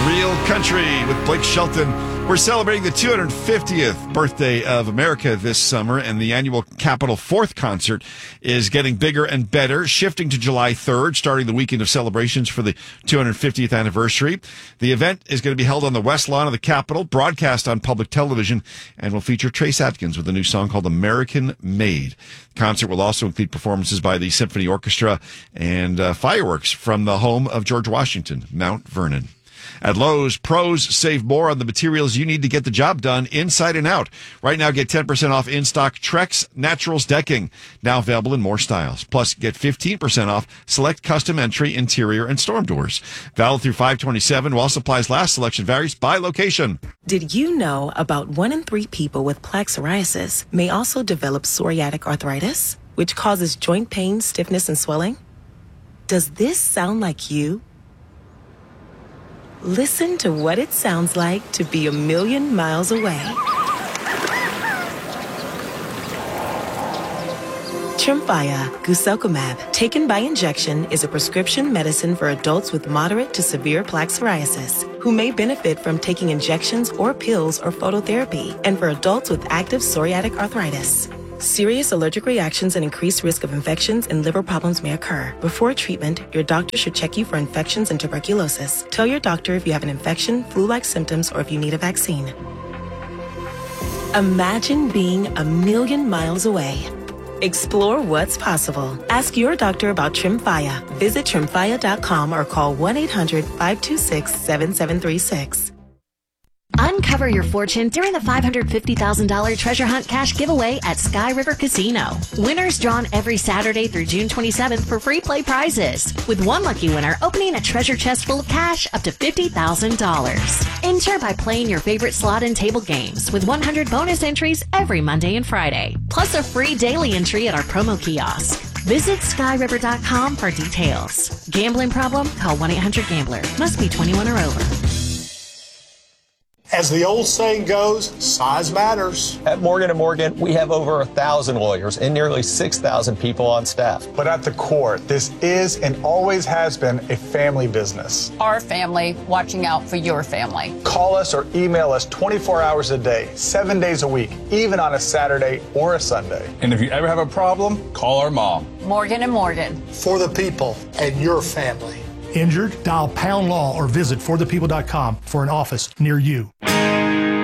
Real Country with Blake Shelton. We're celebrating the 250th birthday of America this summer, and the annual Capitol 4th concert is getting bigger and better, shifting to July 3rd, starting the weekend of celebrations for the 250th anniversary. The event is going to be held on the West Lawn of the Capitol, broadcast on public television, and will feature Trace Adkins with a new song called American Made. The concert will also include performances by the Symphony Orchestra and fireworks from the home of George Washington, Mount Vernon. At Lowe's, pros save more on the materials you need to get the job done inside and out. Right now, get 10% off in-stock Trex Naturals decking, now available in more styles. Plus, get 15% off select custom entry, interior, and storm doors. Valid through 5/27 while supplies last. Selection varies by location. Did you know about 1 in 3 people with plaque psoriasis may also develop psoriatic arthritis, which causes joint pain, stiffness, and swelling? Does this sound like you? Listen to what it sounds like to be a million miles away. Tremfya guselkumab, taken by injection, is a prescription medicine for adults with moderate to severe plaque psoriasis who may benefit from taking injections or pills or phototherapy, and for adults with active psoriatic arthritis. Serious allergic reactions and increased risk of infections and liver problems may occur. Before treatment, your doctor should check you for infections and tuberculosis. Tell your doctor if you have an infection, flu-like symptoms, or if you need a vaccine. Imagine being a million miles away. Explore what's possible. Ask your doctor about Tremfya. Visit Tremfya.com or call 1-800-526-7736. Uncover your fortune during the $550,000 treasure hunt cash giveaway at Sky River Casino. Winners drawn every Saturday through June 27th for free play prizes, with one lucky winner opening a treasure chest full of cash up to $50,000. Enter by playing your favorite slot and table games with 100 bonus entries every Monday and Friday, plus a free daily entry at our promo kiosk. Visit skyriver.com for details. Gambling problem? Call 1-800-GAMBLER. Must be 21 or over. As the old saying goes, size matters. At Morgan & Morgan, we have over 1,000 lawyers and nearly 6,000 people on staff. But at the core, this is and always has been a family business. Our family watching out for your family. Call us or email us 24 hours a day, 7 days a week, even on a Saturday or a Sunday. And if you ever have a problem, call our mom. Morgan & Morgan. For the people and your family. Injured? Dial #law or visit forthepeople.com for an office near you.